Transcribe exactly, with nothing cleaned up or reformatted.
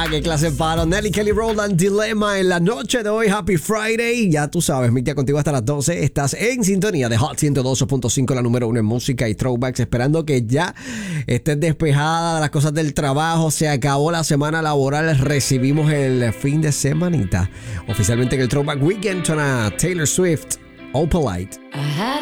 qué clase de paro. Nelly, Kelly Rowland, Dilemma en la noche de hoy. Happy Friday. Ya tú sabes, mi tía contigo hasta las doce. Estás en sintonía de Hot ciento doce punto cinco, la número uno en música y throwbacks. Esperando que ya estés despejada de las cosas del trabajo. Se acabó la semana laboral. Recibimos el fin de semanita. Oficialmente en el Throwback Weekend, suena Taylor Swift, Opalite. I had